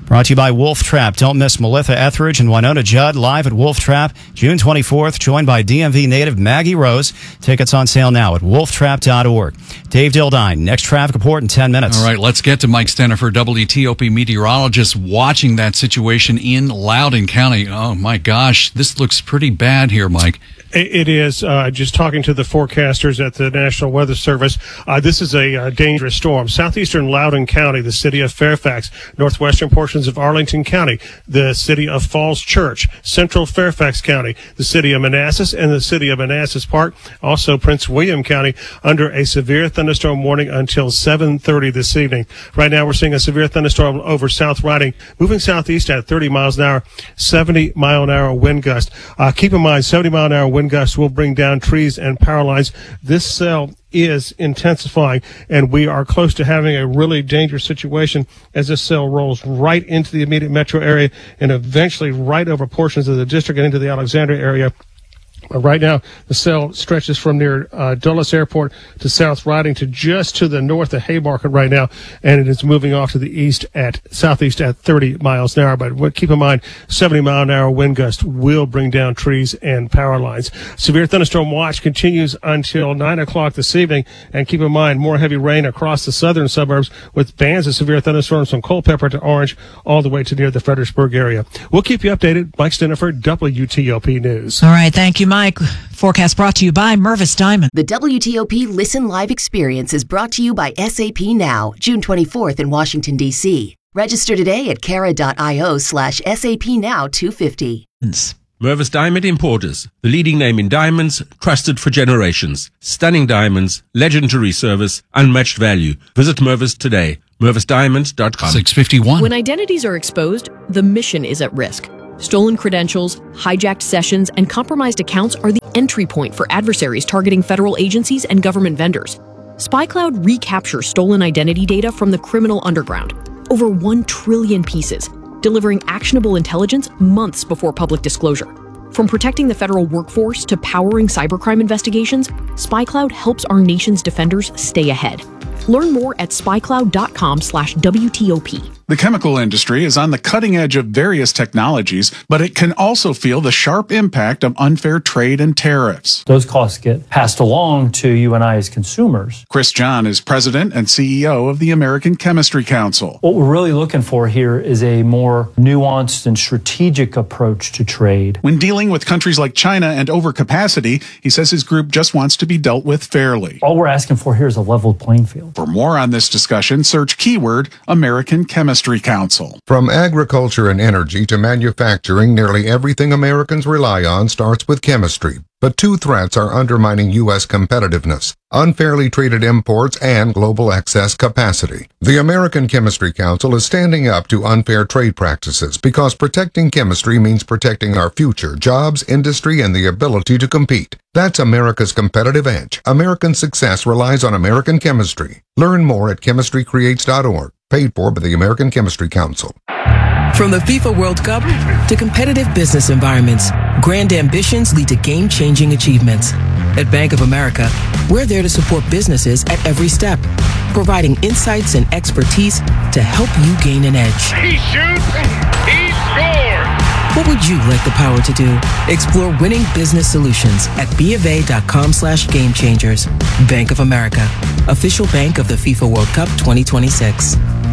Brought to you by Wolf Trap. Don't miss Melissa Etheridge and Winona Judd live at Wolf Trap June twenty-fourth, joined by D M V native Maggie Rose. Tickets on sale now at wolf trap dot org. Dave Dildine, next traffic report in ten minutes. All right, let's get to Mike Stenhofer, W T O P meteorologist, watching that situation in Loudoun County. Oh, my gosh, this looks pretty bad here, Mike. It is. Uh, just talking to the forecasters at the National Weather Service, uh, this is a uh, dangerous storm. Southeastern Loudoun County, the city of Fairfax, northwestern portions of Arlington County, the city of Falls Church, central Fairfax County, the city of Manassas, and the city of Manassas Park, also Prince William County, under a severe thunderstorm warning until seven thirty this evening. Right now, we're seeing a severe thunderstorm over South Riding, moving southeast at thirty miles an hour, seventy mile an hour wind gust. Uh, keep in mind, seventy mile an hour wind gusts will bring down trees and power lines. This cell is intensifying, and we are close to having a really dangerous situation as this cell rolls right into the immediate metro area and eventually right over portions of the district and into the Alexandria area. Right now, the cell stretches from near uh, Dulles Airport to South Riding to just to the north of Haymarket right now, and it is moving off to the east at southeast at thirty miles an hour. But keep in mind, seventy mile an hour wind gust will bring down trees and power lines. Severe thunderstorm watch continues until nine o'clock this evening, and keep in mind, more heavy rain across the southern suburbs with bands of severe thunderstorms from Culpeper to Orange all the way to near the Fredericksburg area. We'll keep you updated. Mike Stenhofer, W T O P News. All right, thank you, Mike. Forecast brought to you by Mervis Diamond. The W T O P Listen Live experience is brought to you by S A P Now, June twenty-fourth in Washington, D C. Register today at cara.io slash SAP Now two fifty. Mervis Diamond Importers, the leading name in diamonds, trusted for generations. Stunning diamonds, legendary service, unmatched value. Visit Mervis today. mervis diamonds dot com. six fifty-one. When identities are exposed, the mission is at risk. Stolen credentials, hijacked sessions, and compromised accounts are the entry point for adversaries targeting federal agencies and government vendors. SpyCloud recaptures stolen identity data from the criminal underground, over one trillion pieces, delivering actionable intelligence months before public disclosure. From protecting the federal workforce to powering cybercrime investigations, SpyCloud helps our nation's defenders stay ahead. Learn more at spycloud.com slash WTOP. The chemical industry is on the cutting edge of various technologies, but it can also feel the sharp impact of unfair trade and tariffs. Those costs get passed along to you and I as consumers. Chris John is president and C E O of the American Chemistry Council. What we're really looking for here is a more nuanced and strategic approach to trade. When dealing with countries like China and overcapacity, he says his group just wants to be dealt with fairly. All we're asking for here is a leveled playing field. For more on this discussion, search keyword American Chemistry Council. From agriculture and energy to manufacturing, nearly everything Americans rely on starts with chemistry. But two threats are undermining U S competitiveness: unfairly traded imports and global excess capacity. The American Chemistry Council is standing up to unfair trade practices because protecting chemistry means protecting our future, jobs, industry, and the ability to compete. That's America's competitive edge. American success relies on American chemistry. Learn more at chemistry creates dot org. Paid for by the American Chemistry Council. From the FIFA World Cup to competitive business environments, grand ambitions lead to game-changing achievements. At Bank of America, we're there to support businesses at every step, providing insights and expertise to help you gain an edge. He shoots, he scores! What would you like the power to do? Explore winning business solutions at BofA.com slash game changers. Bank of America, official bank of the FIFA World Cup twenty twenty-six.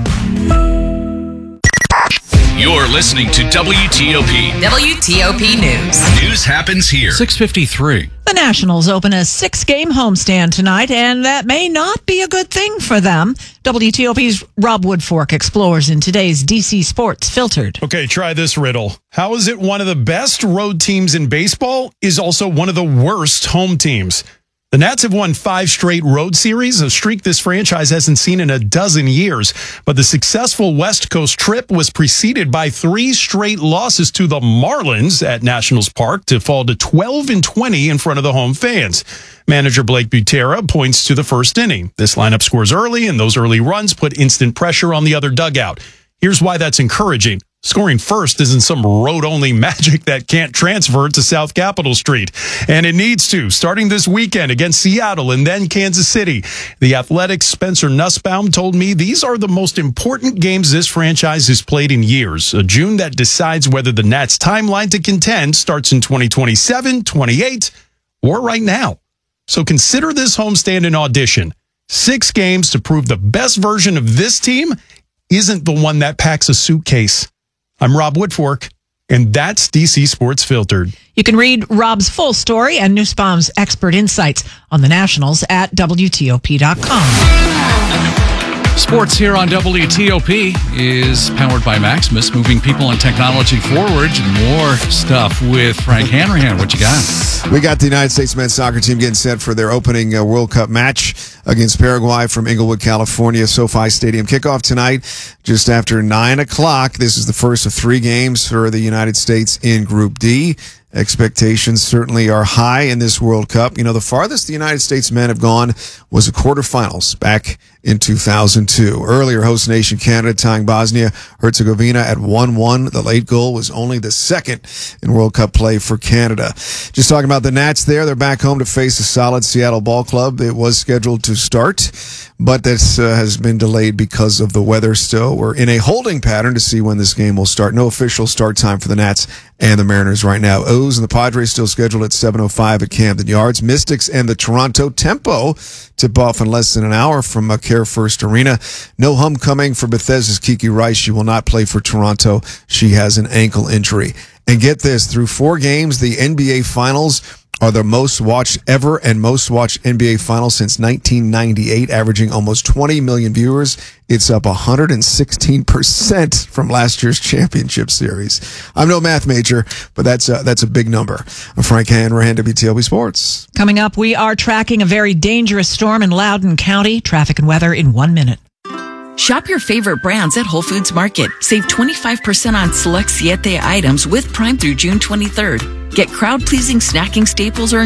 You're listening to W T O P. W T O P News. News happens here. six fifty-three. The Nationals open a six-game homestand tonight, and that may not be a good thing for them. W T O P's Rob Woodfork explores in today's D C Sports Filtered. Okay, try this riddle. How is it one of the best road teams in baseball is also one of the worst home teams? The Nats have won five straight road series, a streak this franchise hasn't seen in a dozen years. But the successful West Coast trip was preceded by three straight losses to the Marlins at Nationals Park to fall to twelve and twenty in front of the home fans. Manager Blake Butera points to the first inning. This lineup scores early, and those early runs put instant pressure on the other dugout. Here's why that's encouraging. Scoring first isn't some road-only magic that can't transfer to South Capitol Street. And it needs to, starting this weekend against Seattle and then Kansas City. The Athletics' Spencer Nussbaum told me these are the most important games this franchise has played in years. A June that decides whether the Nats' timeline to contend starts in twenty twenty-seven, twenty-eight, or right now. So consider this homestand an audition. Six games to prove the best version of this team isn't the one that packs a suitcase. I'm Rob Woodfork, and that's D C Sports Filtered. You can read Rob's full story and Nussbaum's expert insights on the Nationals at W T O P dot com. Sports here on W T O P is powered by Maximus, moving people and technology forward. More stuff with Frank Hanrahan. What you got? We got the United States men's soccer team getting set for their opening uh, World Cup match against Paraguay from Inglewood, California. SoFi Stadium kickoff tonight just after nine o'clock. This is the first of three games for the United States in Group D. Expectations certainly are high in this World Cup. You know, the farthest the United States men have gone was the quarterfinals back in two thousand two. Earlier, host nation Canada tying Bosnia-Herzegovina at one one. The late goal was only the second in World Cup play for Canada. Just talking about the Nats there, they're back home to face a solid Seattle ball club. It was scheduled to start, but this uh, has been delayed because of the weather still. We're in a holding pattern to see when this game will start. No official start time for the Nats and the Mariners right now. O's and the Padres still scheduled at seven oh five at Camden Yards. Mystics and the Toronto Tempo tip off in less than an hour from uh, Care First Arena. No homecoming for Bethesda's Kiki Rice. She will not play for Toronto. She has an ankle injury. And get this, through four games, the N B A Finals are the most watched ever and most watched N B A Finals since nineteen ninety-eight, averaging almost twenty million viewers. It's up one hundred sixteen percent from last year's championship series. I'm no math major, but that's a, that's a big number. I'm Frank Hanrahan, W T O P Sports. Coming up, we are tracking a very dangerous storm in Loudoun County. Traffic and weather in one minute. Shop your favorite brands at Whole Foods Market. Save twenty-five percent on select Siete items with Prime through June twenty-third. Get crowd-pleasing snacking staples or